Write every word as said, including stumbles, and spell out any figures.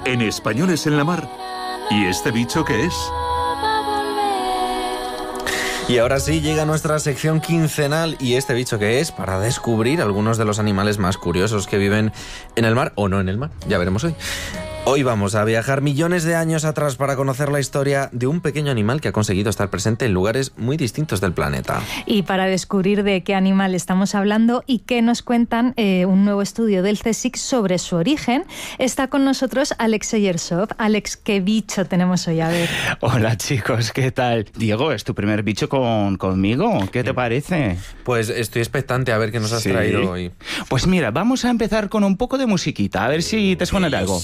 en Españoles en la Mar. ¿Y este bicho qué es? Y ahora sí llega nuestra sección quincenal y este bicho que es para descubrir algunos de los animales más curiosos que viven en el mar o no en el mar. Ya veremos hoy. Hoy vamos a viajar millones de años atrás para conocer la historia de un pequeño animal que ha conseguido estar presente en lugares muy distintos del planeta. Y para descubrir de qué animal estamos hablando y qué nos cuentan eh, un nuevo estudio del C S I C sobre su origen, está con nosotros Alex Eyersov. Alex, ¿qué bicho tenemos hoy? A ver. Hola chicos, ¿qué tal? Diego, ¿es tu primer bicho con, conmigo? ¿Qué te parece? Pues estoy expectante a ver qué nos has ¿Sí? traído hoy. Pues mira, vamos a empezar con un poco de musiquita, a ver si te suena de algo.